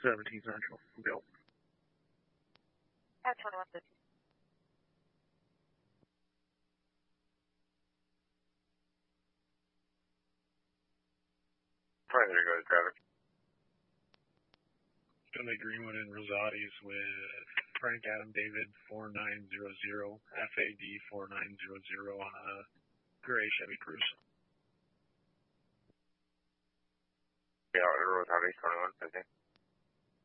17 Central, Bill. At 2150. Primary goes traffic. Finley Greenwood and Rosati's with Frank Adam David 4900, FAD 4900 on a gray Chevy Cruze. Yeah, Rosati's 2150.